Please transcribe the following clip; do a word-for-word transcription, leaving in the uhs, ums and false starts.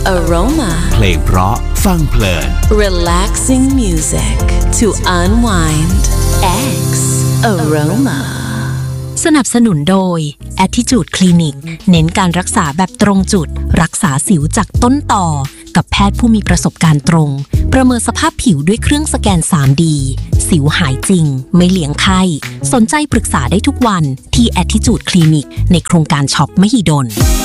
Aroma เพลงเพราะฟังเพลิน Relaxing music to unwind X Aroma สนับสนุนโดย Attitude Clinic เน้นการรักษาแบบตรงจุดรักษาสิวจากต้นต่อกับแพทย์ผู้มีประสบการณ์ตรงประเมินสภาพผิวด้วยเครื่องสแกน ทรี ดี สิวหายจริงไม่เลี้ยงไข้สนใจปรึกษาได้ทุกวันที่ Attitude Clinic ในโครงการช็อปมหิดล